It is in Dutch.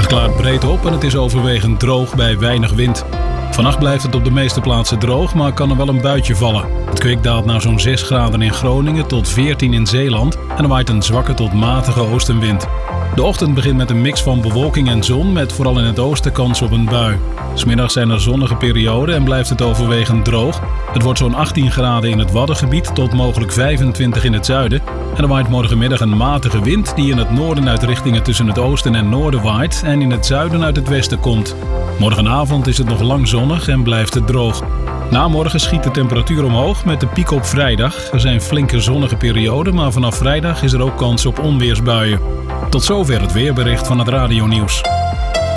Het klaart breed op en het is overwegend droog bij weinig wind. Vannacht blijft het op de meeste plaatsen droog, maar kan er wel een buitje vallen. Het kwik daalt naar zo'n 6 graden in Groningen tot 14 in Zeeland en er waait een zwakke tot matige oostenwind. De ochtend begint met een mix van bewolking en zon, met vooral in het oosten kans op een bui. 's Middags zijn er zonnige perioden en blijft het overwegend droog. Het wordt zo'n 18 graden in het Waddengebied tot mogelijk 25 in het zuiden. En er waait morgenmiddag een matige wind die in het noorden uit richtingen tussen het oosten en noorden waait en in het zuiden uit het westen komt. Morgenavond is het nog lang zonnig en blijft het droog. Na morgen schiet de temperatuur omhoog met de piek op vrijdag. Er zijn flinke zonnige perioden, maar vanaf vrijdag is er ook kans op onweersbuien. Tot zover het weerbericht van het Radio Nieuws.